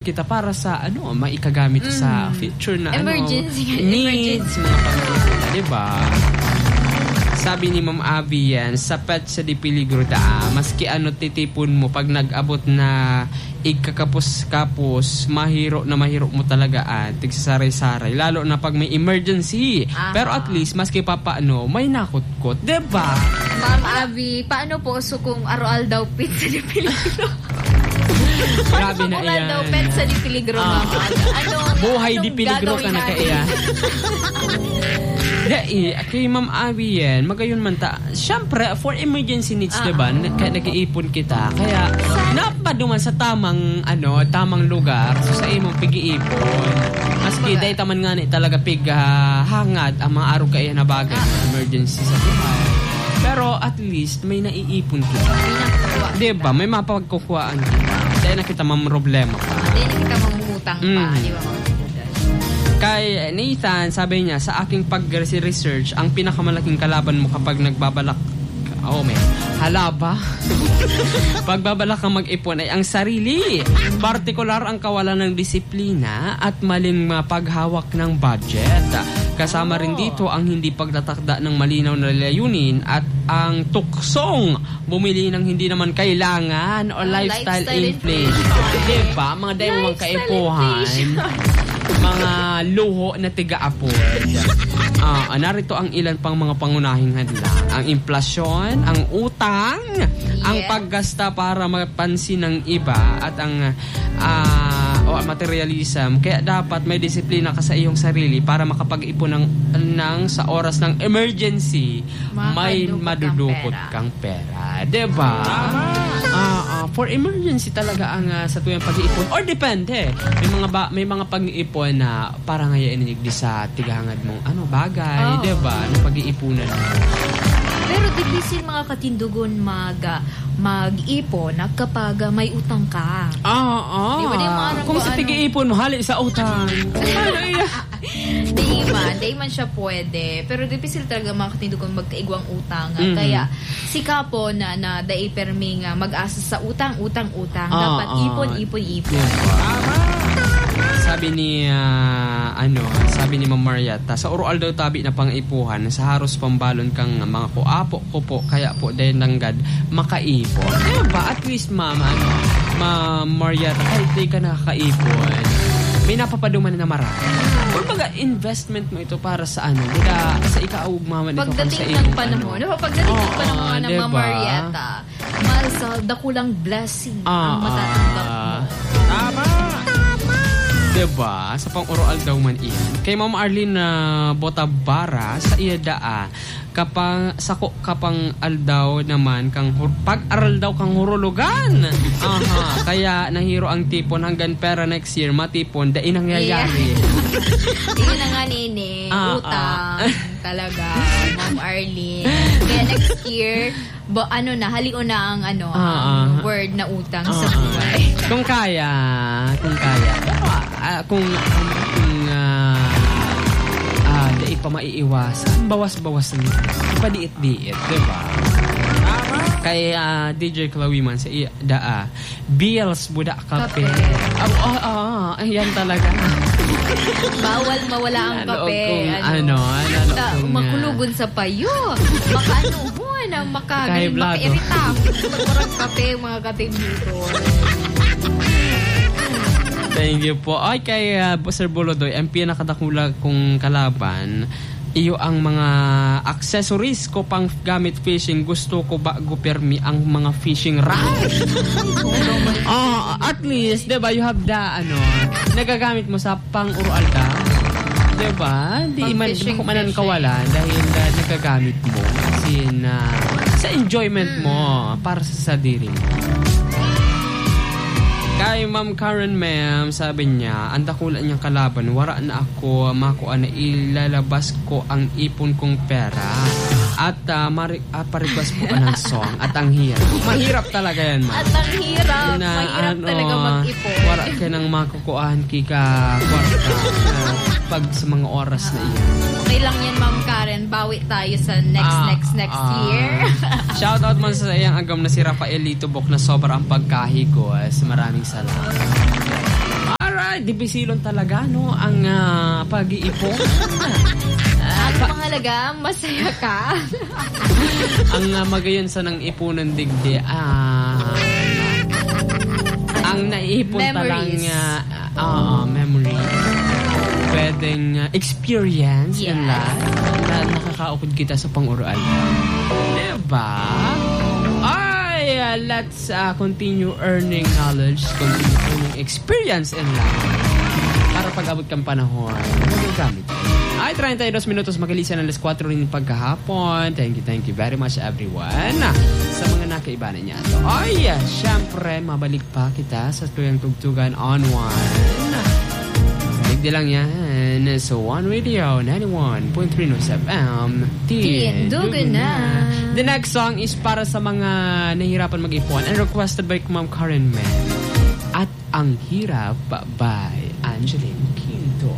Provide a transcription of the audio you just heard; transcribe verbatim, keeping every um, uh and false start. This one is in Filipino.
kita para sa ano, maikagamit mm. sa future na emergency, ano, needs, emergency. mga pamilya, diba? Sabi ni Ma'am Abby yan, sa pet sa di peligro daa, maski ano titipon mo, pag nag-abot na igkakapos-kapos, mahiro na mahiro mo talaga at tigsasaray-saray. Lalo na pag may emergency. Aha. Pero at least, maski pa paano, may nakutkot. Diba? Ma'am Abby, paano po so kung aroal daw pet sa di peligro? Grabe na iyan. Daw pet sa di peligro, ah. Ma'am. Ano, buhay di peligro ka na kaya. Dai, kay Ma'am Abby yan, magayon man ta. Siyempre, for emergency needs, uh-huh. diba? Kaya nag-iipon kita. Kaya, napaduman sa tamang, ano, tamang lugar. So, sa imong pig-iipon. Maski, dahil taman nga ni talaga pig-hangad ang mga araw kaya na bagay uh-huh. emergency sa buhay. Pero, at least, may naiipon kita. Diba? May mapagkukuhaan kita. Dahil na kita mamroblema pa. Dahil na kita mamutang pa, mm. di ba? Kay Nathan, sabi niya, sa aking pag-research, ang pinakamalaking kalaban mo kapag nagbabalak, oh man, halaba, pagbabalak kang mag-ipon ay ang sarili. Partikular ang kawalan ng disiplina at maling paghawak ng budget. Kasama rin dito ang hindi pagtatakda ng malinaw na layunin at ang tuksong bumili ng hindi naman kailangan o uh, lifestyle, lifestyle inflation. inflation. Diba? Mga dahil mga kaipuhan. Mga luho na tiga-apod. Uh, narito ang ilan pang mga pangunahing hadlang. Ang inflasyon, ang utang, yes. ang paggasta para mapansin ng iba, at ang uh, o materialism. Kaya dapat may disiplina ka sa iyong sarili para makapag-ipon ng, ng sa oras ng emergency, Makadukot may madudukot kang pera. Diba? Uh, uh, for emergency talaga ang uh, sa tuwing pag-iipon. Or depende. May mga ba, may mga pag-iipon na parang ngayon inig sa tigahangad mong ano bagay, oh. diba? Na pag-iipunan mo. Pero difficile mga katindugon mag uh, mag-ipon na kapag uh, may utang ka. Ah, ah. Di ba, di kung sa ano? Pag-iipon mo, hali sa utang. Di man, di man siya pwede. Pero difficile talaga mga katindugon magkaigwang utang. Mm-hmm. Kaya si Kapo na, na daiperming uh, mag-asa sa utang, utang, utang. Ah, Dapat ah. ipon, ipon, ipon. Yeah. Sabi ni uh, ano, sabi ni Ma'am Marietta, sa oral daw tabi na pang-ipuhan, sa haros pambalon kang mga kuapo ko po, kaya po dahil nanggad makaipon. Diba? At least Ma'am, ano, Ma'am Marietta, kahit di ka nakakaipon, may napapaduman na marami. Kung baga, investment mo ito para sa ano, diba, sa ikaugmaman ito. Pagdating ng panahon, ano, pagdating ng oh, panahon uh, ng diba? Ma'am Marietta, malsa, dakulang blessing uh, ang matatanggap mo. Tama! Diba? Sa pang-oral daw man iyan. Kay Ma'am Arlene na uh, Botabara sa iya daa, kapang sako kapang aldaw naman kang hur- pag-aral daw kang hurulugan. Aha, kaya nahiro ang tipon hanggang pera next year matipon dai nangyayari. Yun na nga nini, ah, utang ah. talaga, Ma'am Arlene. Kaya next year Bo, ano na, halio na ang ano, uh, ang uh, word na utang uh, sa buhay. Kung kaya, kung kaya. Uh, kung, um, kung, uh, uh, di pa maiiwasan, bawas-bawas na ipadiit-diit, diba? Kay uh, D J Klawiman sa daa, Bills Budak Kape. Oo, oh, oh, oh, ayan talaga. Bawal mawala ang kape. Kung, ano, ano, ano Ta, kung, makulugon sa payo. Makaano mo na makagaling, makairita. Magparang kape, mga katimburon. Thank you po. Ay, kay uh, Sir Bolodoy, ang pinakadakula kong kalaban, iyo ang mga accessories ko pang gamit fishing. Gusto ko bago permi ang mga fishing rod. Oh, at least, diba, you have the, ano, nagagamit mo sa pang-urual ka. Diba? Di man, kung manan kawalan dahil uh, nagagamit mo. Kasi na, uh, sa enjoyment mo, para sa sadiri mo. Kay Ma'am Karen Ma'am, sabi niya, ang dakulan niyang kalaban, wara na ako, makuha na ilalabas ko ang ipon kong pera. At uh, mari- uh, pa-request po ng song. At ang hirap. Mahirap talaga yan, Ma'am. At ang hirap. Na, mahirap ano, talaga mag-ipon. Wara ka nang makukuhaan kika kwarta uh, pag sa mga oras na iyan. Okay lang yan, Ma'am Karen. Bawi tayo sa next, ah, next, next ah. year. Shout out man sa iyang agam na si Rafael Litubok na sobrang pagkahigos. Maraming salamat. Ah, dibisilon talaga, no? Ang uh, pag-iipon. Ang mahalaga, masaya ka. Ang uh, magayon sa nang ipunan digdi, ah, ang naipon talang uh, uh, memory. Pwedeng uh, experience yes. in life na nakakaukod kita sa pang-uruan. Diba? Ay, uh, let's uh, continue earning knowledge, continue earning experience in life. Para pag-abot kang panahon, magagamit. Ay, thirty-two minutos magalisan ng alas four rin pagkahapon. Thank you, thank you very much everyone. Sa mga nakaibanan niya. So, ay, syempre, mabalik pa kita sa tuyang tugtugan on one. Digdi lang yan. So, One Radio, ninety-one point three News F M. Tindugan na. The next song is para sa mga nahihirapan mag-ipon and requested by Ma'am Karen Man. At Ang Hirap by Angeline Quinto.